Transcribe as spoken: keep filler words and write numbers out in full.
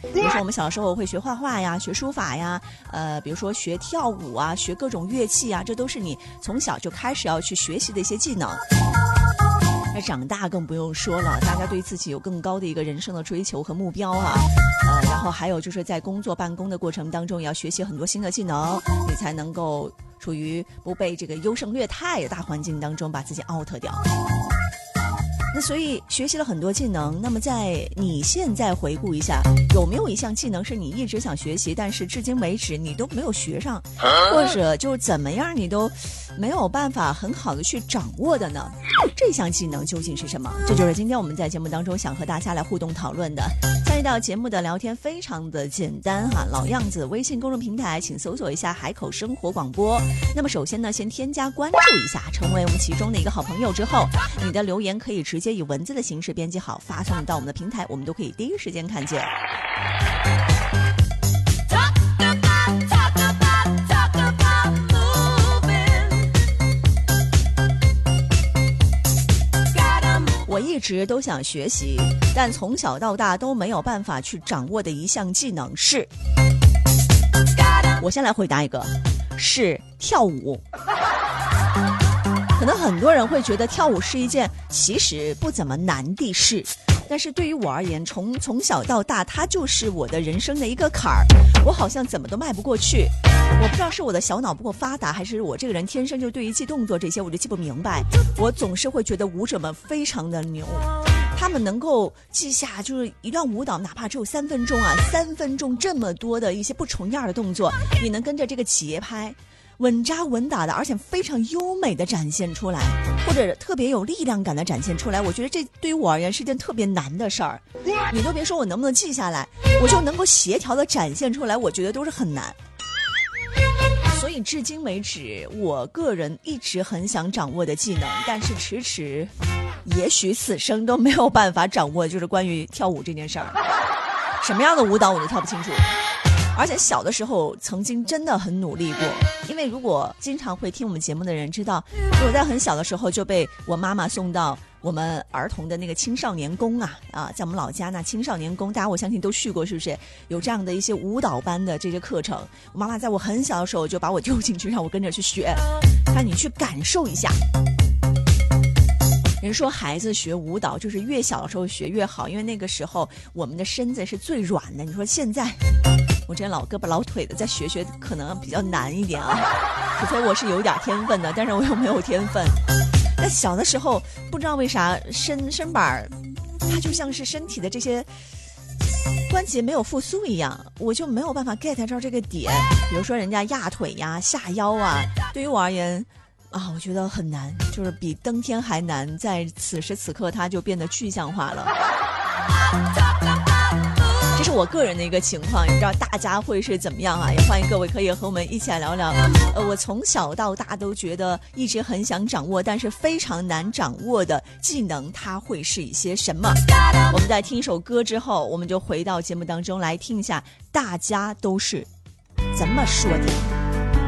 比如说我们小时候会学画画呀，学书法呀，呃，比如说学跳舞啊，学各种乐器啊，这都是你从小就开始要去学习的一些技能。那长大更不用说了，大家对自己有更高的一个人生的追求和目标啊，呃，然后还有就是在工作办公的过程当中，也要学习很多新的技能，你才能够处于不被这个优胜劣汰的大环境当中把自己 out 掉。那所以学习了很多技能，那么在你现在回顾一下，有没有一项技能是你一直想学习，但是至今为止你都没有学上，或者就怎么样你都没有办法很好的去掌握的呢？这项技能究竟是什么？这就是今天我们在节目当中想和大家来互动讨论的。参与到节目的聊天非常的简单哈，老样子，微信公众平台请搜索一下海口生活广播。那么首先呢，先添加关注一下，成为我们其中的一个好朋友之后，你的留言可以直接以文字的形式编辑好，发送到我们的平台，我们都可以第一时间看见。我一直都想学习，但从小到大都没有办法去掌握的一项技能是，我先来回答一个，是跳舞。可能很多人会觉得跳舞是一件其实不怎么难的事，但是对于我而言，从从小到大它就是我的人生的一个坎儿，我好像怎么都迈不过去。我不知道是我的小脑不够发达，还是我这个人天生就对于记动作这些我就记不明白。我总是会觉得舞者们非常的牛，他们能够记下就是一段舞蹈，哪怕只有三分钟啊，三分钟这么多的一些不重样的动作，你能跟着这个节拍稳扎稳打的，而且非常优美的展现出来，或者特别有力量感的展现出来。我觉得这对于我而言是件特别难的事儿。你都别说我能不能记下来，我就能够协调的展现出来，我觉得都是很难。所以至今为止，我个人一直很想掌握的技能，但是迟迟也许此生都没有办法掌握，就是关于跳舞这件事儿。什么样的舞蹈我都跳不清楚，而且小的时候曾经真的很努力过。因为如果经常会听我们节目的人知道，我在很小的时候就被我妈妈送到我们儿童的那个青少年宫啊啊，在我们老家那青少年宫，大家我相信都去过，是不是有这样的一些舞蹈班的这些课程？我妈妈在我很小的时候就把我丢进去，让我跟着去学，让你去感受一下。人说孩子学舞蹈就是越小的时候学越好，因为那个时候我们的身子是最软的。你说现在我这老胳膊老腿的再学学可能比较难一点啊，除非我是有点天分的，但是我又没有天分。在小的时候不知道为啥身身板它就像是身体的这些关节没有复苏一样，我就没有办法 get 到这个点。比如说人家压腿呀下腰啊，对于我而言啊，我觉得很难，就是比登天还难，在此时此刻它就变得具象化了。这是我个人的一个情况，也不知道大家会是怎么样啊？也欢迎各位可以和我们一起来聊聊。呃，我从小到大都觉得一直很想掌握，但是非常难掌握的技能，它会是一些什么？我们在听一首歌之后，我们就回到节目当中来听一下，大家都是怎么说的。